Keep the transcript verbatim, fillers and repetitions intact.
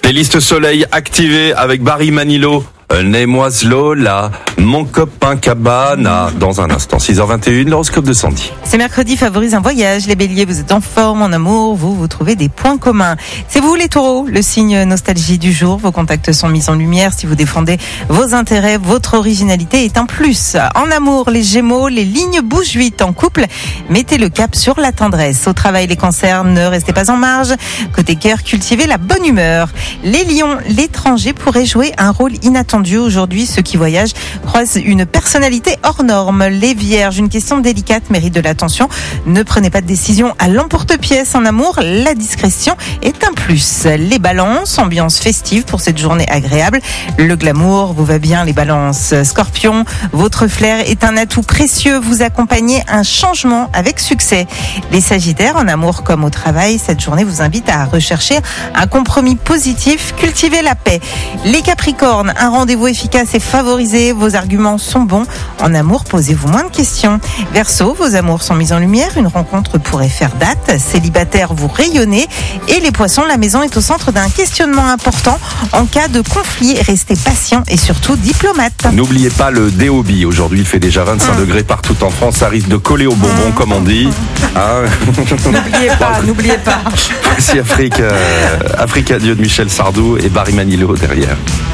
Les listes soleil activées avec Barry Manilow. Name-moi Lola, mon copain Cabana. Dans un instant, six heures vingt et un, l'horoscope de Sandy. C'est mercredi, favorise un voyage. Les béliers, vous êtes en forme, en amour, vous, vous trouvez des points communs. C'est vous les taureaux, le signe nostalgie du jour. Vos contacts sont mis en lumière. Si vous défendez vos intérêts, votre originalité est un plus. En amour, les gémeaux, les lignes bougent vite. En couple, mettez le cap sur la tendresse. Au travail, les cancers, ne restez pas en marge. Côté cœur, cultivez la bonne humeur. Les lions, l'étranger pourrait jouer un rôle inattendu. Aujourd'hui, ceux qui voyagent croisent une personnalité hors norme. Les vierges, une question délicate mérite de l'attention. Ne prenez pas de décision à l'emporte-pièce. En amour, la discrétion est un plus. Les balances, ambiance festive pour cette journée agréable. Le glamour vous va bien, les balances. Scorpion, votre flair est un atout précieux. Vous accompagnez un changement avec succès. Les sagittaires, en amour comme au travail, cette journée vous invite à rechercher un compromis positif. Cultivez la paix. Les capricornes, un rendez-vous Rendez-vous efficace et favorisé, vos arguments sont bons. En amour, posez-vous moins de questions. Verseau, vos amours sont mis en lumière, une rencontre pourrait faire date. Célibataire, vous rayonnez. Et les poissons, la maison est au centre d'un questionnement important. En cas de conflit, restez patient et surtout diplomate. N'oubliez pas le D O B. Aujourd'hui, il fait déjà vingt-cinq mmh. degrés partout en France. Ça risque de coller au bonbon, mmh. comme on dit. Hein n'oubliez pas, n'oubliez pas. Voici Afrique, euh, Afrique Adieu de Michel Sardou et Barry Manilow derrière.